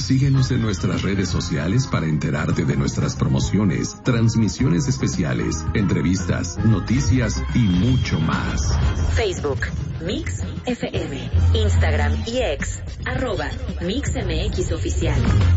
Síguenos en nuestras redes sociales para enterarte de nuestras promociones, transmisiones especiales, entrevistas, noticias y mucho más. Facebook, Mix FM, Instagram y X, @MixMX Oficial.